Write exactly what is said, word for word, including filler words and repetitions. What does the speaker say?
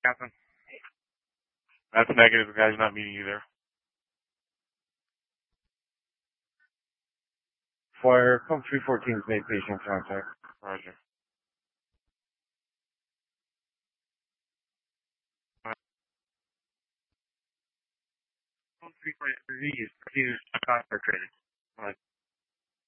Captain. That's negative. The guy's not meeting you there. Flyer, come three fourteen's made patient contact. Roger. three fourteen is contact traded.